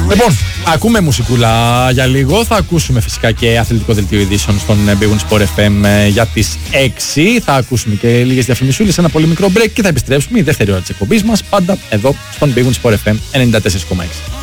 Λοιπόν, ακούμε μουσικούλα για λίγο. Θα ακούσουμε φυσικά και αθλητικό δελτίο ειδήσεων στον Big Win Sport FM για τις 6. Θα ακούσουμε και λίγες διαφημισούλες, ένα πολύ μικρό break και θα επιστρέψουμε η δεύτερη ώρα της εκπομπής μας, πάντα εδώ στον Big Win Sport FM 94,6.